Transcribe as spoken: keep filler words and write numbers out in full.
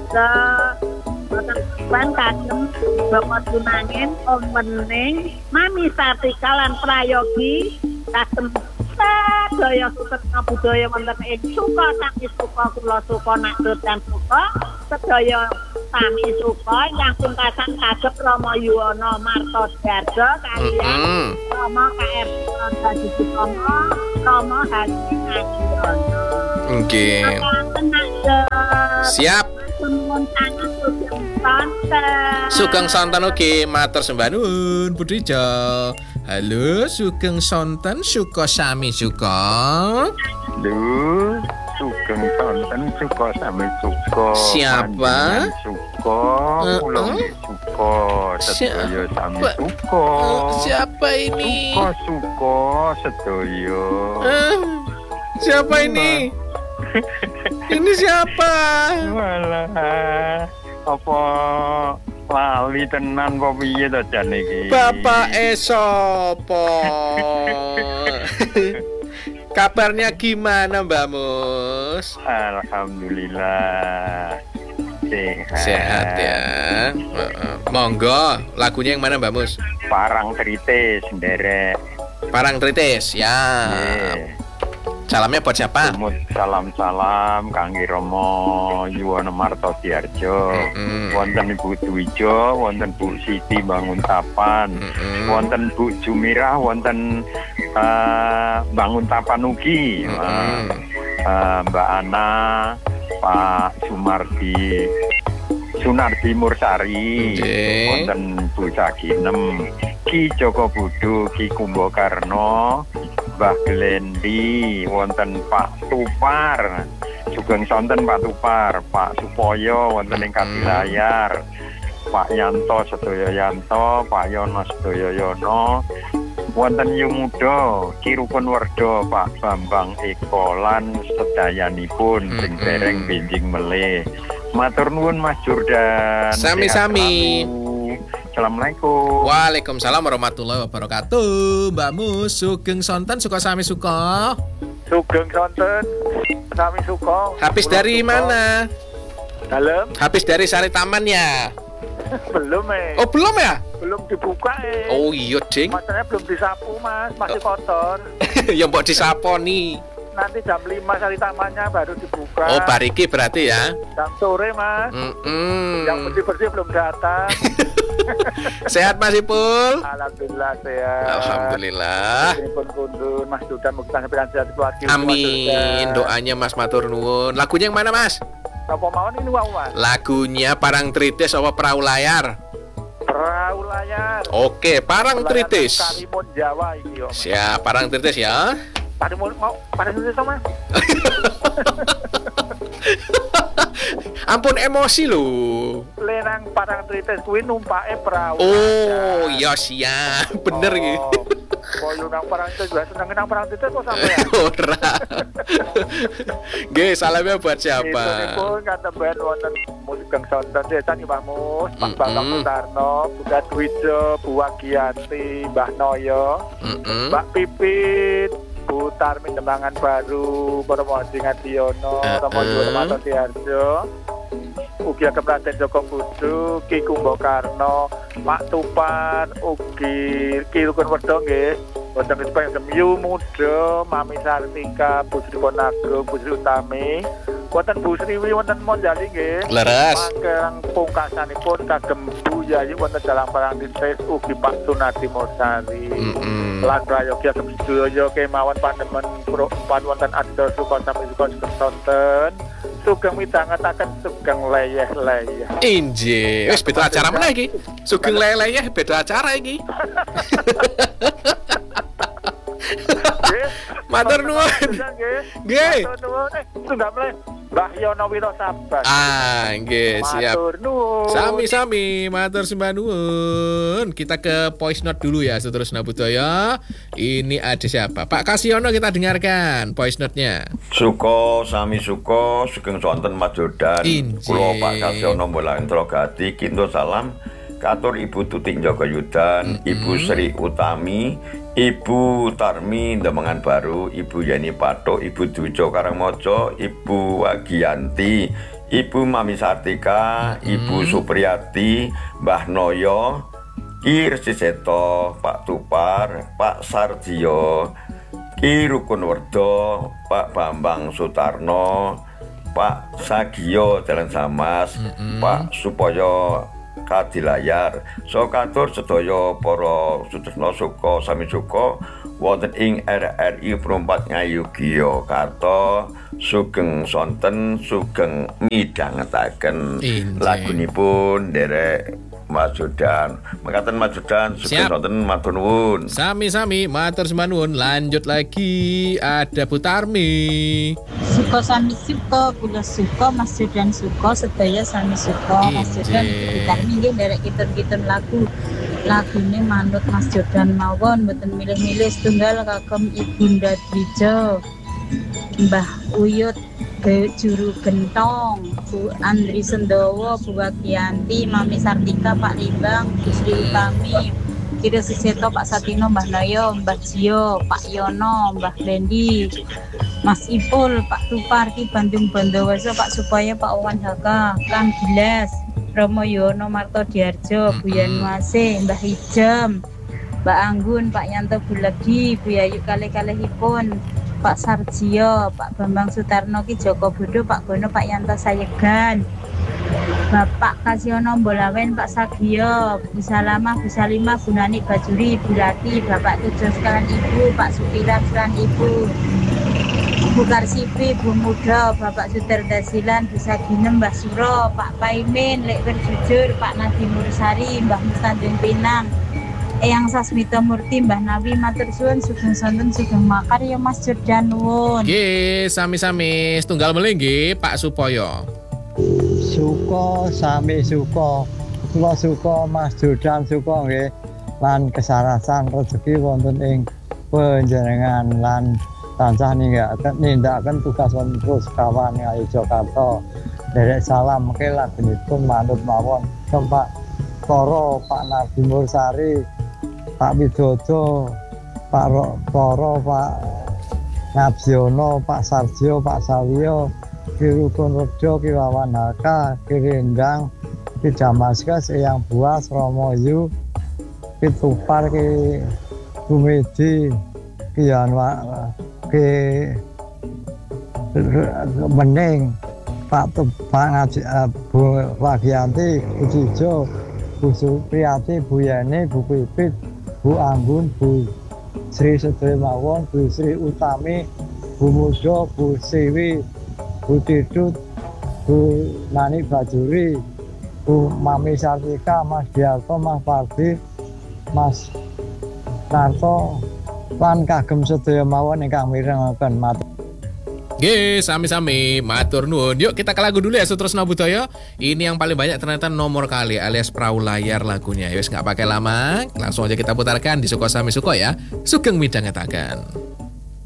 Darga boten ban kagem Bapak Junangin Om Wening Mami Sartika lan prayogi kagem sedaya sukma budaya wonten ing suka sami suka kula suka nakdut dan suka sedaya sami suka yang pungkasan kagem Rama Yuwana Marta Darga kaliyan Rama K R Dadi Sutomo Rama Hadi Ngadiono. Oke. Siap. Sugeng sonten ugi matur sembah nuwun Budija. Halo Sugeng sonten suka sami suka. Halo Sugeng sonten suka sami suka. Siapa? Suka kula suka sedaya sami suka. Siapa ini? Suka suka sedaya. Siapa ini? Ini siapa? Walah, apa lali tenan apa piye to jan iki? Bapak Esopo. Kabarnya gimana Mbak Mus? Alhamdulillah. Sehat. Sehat ya. Monggo, lagunya yang mana Mbak Mus? Parang Tritis nderek. Parang Tritis ya. Yeah. Salamnya buat siapa? Salam-salam kangge Rama Yuwana Marta Diarjo. Mm-hmm. Wonten Ibu Dwijo, wonten Bu Siti Banguntapan, mm-hmm. wonten Bu Jumirah, wonten uh, Banguntapan ugi. Mm-hmm. uh, Mbak Ana, Pak Sumardi, Sunardi Mursari, okay. Wonten Bu Saginem, Ki Joko Budu, Ki Kumbakarna, Mbah Glendi, wonten Pak Tupar, Sugeng sonten Pak Tupar, Pak Supoyo, wonten ing Kadilayar, Pak Yanto sedaya Yanto, Pak Yono sedaya Yono, wonten Yumuda, Ki Rukun Werda, Pak Bambang Eko lan sedayanipun sing dereng benjing melih. Matur nuwun Mas Jordan. Sami-sami. Assalamualaikum. Waalaikumsalam warahmatullahi wabarakatuh. Mbak Mus, Sugeng sonten suka sami suka. Sugeng sonten sami suka. Habis dari suka. Mana? Dalam. Habis dari Sari Taman ya? Belum eh. Oh belum ya? Belum dibuka eh. Oh iya ding. Masalahnya belum disapu Mas, masih kotor. Ya mbok disapo nih. Nanti jam lima Sari Tamannya baru dibuka. Oh bariki berarti ya? Jam sore Mas. Mm-mm. Yang bersih-bersih belum datang. Sehat Mas Ipul? Alhamdulillah sehat. Alhamdulillah. Pun Mas Dudan mugi sampeyan sehat keluarga. Amin. Doanya Mas matur nuwun. Lagunya yang mana Mas? Apa mawon ini wau Mas? Lagunya Parang Tritis apa Perahu Layar? Perahu Layar. Oke, Parang Tritis. Karimun Jawa iki yo. Siap, Parang Tritis ya. Karimun mau Parang Tritis to Mas? Ampun emosi lho. Lenang Parang Tritis kuwi numpake perahu. Oh, iya siap. Bener iki. Oh, koyo nang Parang Tritis juga seneng nang Parang Tritis kok sampean. Ora. Nggih, salamnya buat siapa? Itu katemben wonten Sugeng sonten desa Mbah Mus, Pak Bambang Sutarno, Bu Dwijo, Bu Wagiyanti, Mbah Noyo, Mbak Pipit, Bu Tarmi Dembangan Baru, Romo Hadi Ngadiono, Romo Yuwana Marta Diarjo, ugi Raden Joko Budu, Ki Kumbakarna, Pak Tupar, ugi Ki Rukun Werda nggih, wonten Kagem Yumuda, Mami Sartika, Bu Sri Ponagro, Bu Sri Utami, wonten Bu Sriwi wonten Monjali nggih. Leres. Mangkang pungkasanipun kagem Bu Yayi wonten dalam Parang Tritis ugi Pak Sunardi Mursari. Mm-hmm. Lan prayogi agem sedaya kemawon panemen pan wonten adha suka sami suka sonten. Sugeng midhangetaken sugeng leyeh-leyeh. Injih, wis beda acara meneh iki. Sugeng leyeh-leyeh beda acara iki. Matur nuwun. Nggih. Matur nuwun. Eh, tunggal meneh. Mbah Yono Wiro Sabar. Ah, nggih, siap. Matur nuwun. Sami-sami, matur sembah nuwun. Kita ke voice note dulu ya, seterusnya budaya. Ini ada siapa? Pak Kasiono kita dengarkan voice note-nya. Suko sami suko sugeng sonten Mas Jordan. Kula Pak Kasiono Bolang Trogati kinto salam katur Ibu Tutik Joko Yudan, mm-hmm. Ibu Sri Utami, Ibu Tarmi Dembangan Baru, Ibu Yani Patok, Ibu Dwijo Karangmojo, Ibu Wagiyanti, Ibu Mami Sartika, Hmm. Ibu Supriyati, Mbah Noyo, Ki Resi Seto, Pak Tupar, Pak Sarjiyo, Ki Rukunwerdo, Pak Bambang Sutarno, Pak Sagiyo Jalan Samas, Mm-mm. Pak Supoyo Kadilayar. So katur sedaya para Sutresna Suka sami suka wonten ing R R I Perumpat Ngayogya Karta sugeng sonten sugeng midhangetaken Injih. lagunipun derek Mas Jodan. Mekaten Mas Jodan sugeng Siap. sonten matur nuwun. Sami-sami, matur sembah nuwun. Lanjut lagi, ada Bu Tarmi. Suko sami suko, kula suko, Mas Jodan suko, sedaya sami suko, Mas Jodan Injih. kita minggu derek kitun-kitun lagu lagune manut Mas Jodan mawon, mboten milih-milih setunggal kagem Ibunda Dwija, Mbah Uyut Be Juru Gentong, Bu Andri Sendowo, Bu Wagianti, Mami Sartika, Pak Limbang, Bu Sri Utami, Kira Siseto, Pak Satino, Mbah Noyo, Mbah Jio, Pak Yono, Mbah Bendi, Mas Ipul, Pak Tupar, Ki Bandung Bondowoso, Pak Supaya, Pak Owan Haka, Kang Gilas, Romo Yono, Marto Diarjo, Bu Yanuase, Mbah Hijem, Mbak Anggun, Pak Yanto Bulegi, Bu Yayu kalih-kalihipun, Pak Sarjiyo, Pak Bambang Sutarno, Ki Joko Bodo, Pak Gono, Pak Yanto Sayegan, Bapak Kasiono Mbolawen, Pak Sagiyo, Bu Salamah, Bu Salimah, Bu Nani Bajuri, Bu Lati, Bapak Tujuh sekalian Ibu, Pak Supira sekalian Ibu, Bu Karsipi, Bu Muda, Bapak Suterda Silan, Bu Saginem, Mbah Suro, Pak Paimin, Lek Berjujur, Pak Nadi Mursari, Mbah Mustanjung Pinang, Eyang Sasmita Murti, Mbah Nawi, matur suwun, sugeng sonten, sugeng makar ya Mas Jodan nuwun. Nggih, sami-sami setunggal melih nggih, Pak Supoyo. Suka sami suka, kula suka Mas Jodan suka nggih, lan kesarasan rezeki wonten ing panjenengan lan tansah ninggakaken nindakaken tugas wonten terus kawan ayo Jakarta. Derek salam mengke lagunipun manut mawon Pak Koro, Pak Nadi Mursari, Pak Widodo, Pak Koro, Pak Ngabsiono, Pak Sarjo, Pak Sawiyo, Ki Rukunwerdo, Ki Wawan Haka, Ki Rendang, Ki Damaskus, Eyang Buas, Romo Yu, Ki Tupar, Ki Bumedi, Ki Yanwa, Ki Mening, Pak Pak Ngaji, Bu Wagianti, Bu Cijo, Bu Supriyati, Bu Yeni, Bu Pipit, Bu Anggun, Bu Sri Sedemawon, Bu Sri Utami, Bu Mudo, Bu Siwi, Bu Tidut, Bu Nani Bajuri, Bu Mami Sartika, Mas Diarto, Mas Pardi, Mas Narto, lan kagem sedaya mawon ingkang mirengaken matur. Nggih, sami-sami, matur nuwun. Yuk kita ke lagu dulu ya, Sutresna Budaya. Ini yang paling banyak ternyata nomor kali alias perahu layar lagunya. Yus nggak pakai lama, langsung aja kita putarkan di Suko Sami Suko ya. Sugeng midhangetaken.